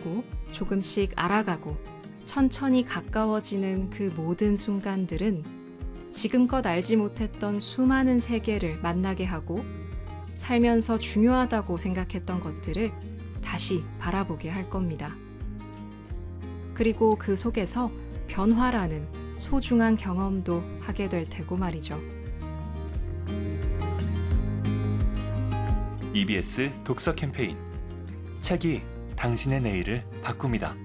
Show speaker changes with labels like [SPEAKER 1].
[SPEAKER 1] 만나고 조금씩 알아가고 천천히 가까워지는 그 모든 순간들은 지금껏 알지 못했던 수많은 세계를 만나게 하고 살면서 중요하다고 생각했던 것들을 다시 바라보게 할 겁니다. 그리고 그 속에서 변화라는 소중한 경험도 하게 될 테고 말이죠.
[SPEAKER 2] EBS 독서 캠페인 책이 당신의 내일을 바꿉니다.